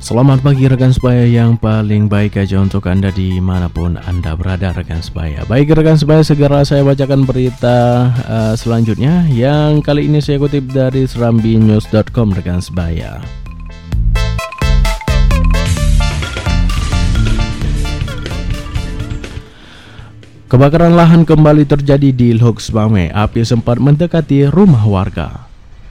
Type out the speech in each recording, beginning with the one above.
Selamat pagi rekan sebaya, yang paling baik aja untuk Anda dimanapun Anda berada rekan sebaya. Baik rekan sebaya, segera saya bacakan berita selanjutnya yang kali ini saya kutip dari serambinews.com rekan sebaya. Kebakaran lahan kembali terjadi di Lhok Sumawé. Api sempat mendekati rumah warga.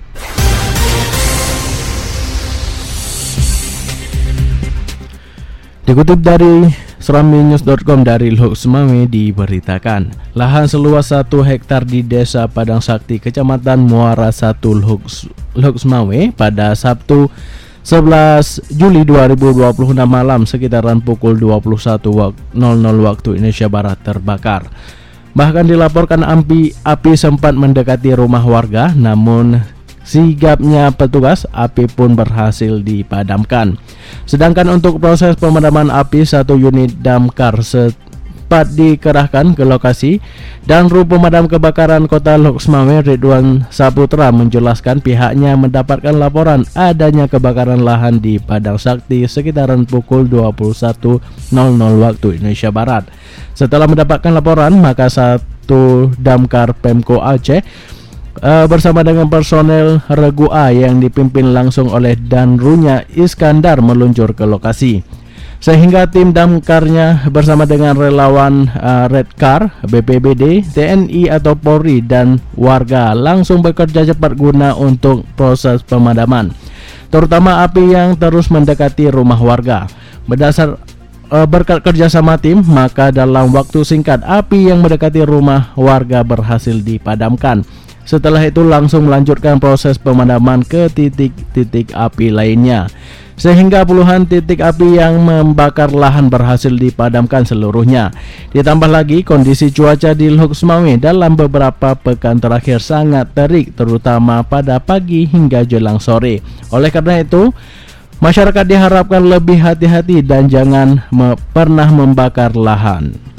Dikutip dari serambinews.com dari Lhok Sumawé diberitakan, lahan seluas 1 hektar di Desa Padang Sakti, Kecamatan Muara 1 Lhok Sumawé pada Sabtu 11 Juli 2026 malam sekitaran pukul 21.00 waktu Indonesia Barat terbakar. Bahkan dilaporkan api sempat mendekati rumah warga, namun sigapnya petugas, api pun berhasil dipadamkan. Sedangkan untuk proses pemadaman api, 1 unit damkar sempat dikerahkan ke lokasi. Dan Ru Pemadam Kebakaran Kota Lhok Sumawé, Ridwan Saputra, menjelaskan pihaknya mendapatkan laporan adanya kebakaran lahan di Padang Sakti sekitaran pukul 21.00 waktu Indonesia Barat. Setelah mendapatkan laporan, maka 1 damkar Pemko Aceh bersama dengan personel Regu A yang dipimpin langsung oleh Danrunya Iskandar meluncur ke lokasi. Sehingga tim damkarnya bersama dengan relawan Redcar, BPBD, TNI atau Polri dan warga langsung bekerja cepat guna untuk proses pemadaman, terutama api yang terus mendekati rumah warga. Berkat kerjasama tim, maka dalam waktu singkat api yang mendekati rumah warga berhasil dipadamkan. Setelah itu langsung melanjutkan proses pemadaman ke titik-titik api lainnya, sehingga puluhan titik api yang membakar lahan berhasil dipadamkan seluruhnya. Ditambah lagi kondisi cuaca di Lhok Sumawé dalam beberapa pekan terakhir sangat terik, terutama pada pagi hingga jelang sore. Oleh karena itu, masyarakat diharapkan lebih hati-hati dan jangan pernah membakar lahan.